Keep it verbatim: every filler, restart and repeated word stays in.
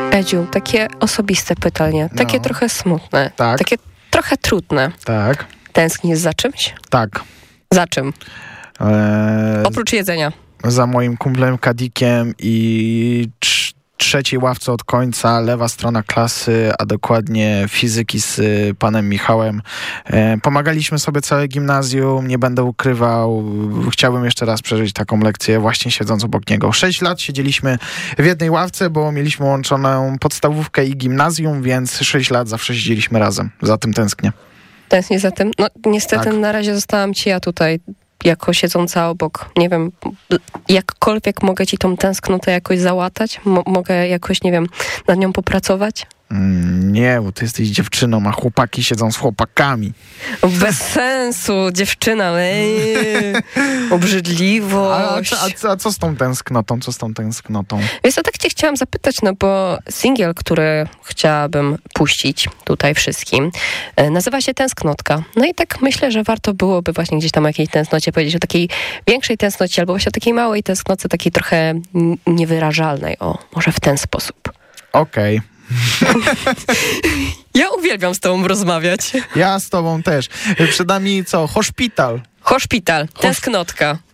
Edziu, takie osobiste pytanie, takie No. trochę smutne, Tak. takie trochę trudne. Tak, Tęsknisz za czymś? tak. Za czym? Eee, Oprócz jedzenia. za moim kumplem Kadikiem i trz- trzeciej ławce od końca, lewa strona klasy, a dokładnie fizyki z y, panem Michałem. E, pomagaliśmy sobie całe gimnazjum, nie będę ukrywał. Chciałbym jeszcze raz przeżyć taką lekcję właśnie siedząc obok niego. Sześć lat siedzieliśmy w jednej ławce, bo mieliśmy łączoną podstawówkę i gimnazjum, więc sześć lat zawsze siedzieliśmy razem. Za tym tęsknię. Tęsknisz za tym? No niestety Tak. na razie zostałam ci ja tutaj jako siedząca obok. Nie wiem, jakkolwiek mogę ci tą tęsknotę jakoś załatać? Mo- mogę jakoś, nie wiem, nad nią popracować? Mm, nie, bo ty jesteś dziewczyną, a chłopaki siedzą z chłopakami. Bez sensu, dziewczyna, ej, A, obrzydliwość. a, a, co- a co z tą tęsknotą? Co z tą tęsknotą? Wiesz co, tak cię chciałam zapytać, no bo singiel, który chciałabym puścić tutaj wszystkim, e, nazywa się Tęsknotka. No i tak myślę, że warto byłoby właśnie gdzieś tam o jakiejś tęsknocie powiedzieć, o takiej większej tęsknocie, albo właśnie o takiej małej tęsknocie, takiej trochę n- niewyrażalnej. O, może w ten sposób. Okej. Ja uwielbiam z tobą rozmawiać. Ja z tobą też. Przed nami co? Hospital. Hospital, tęsknotka.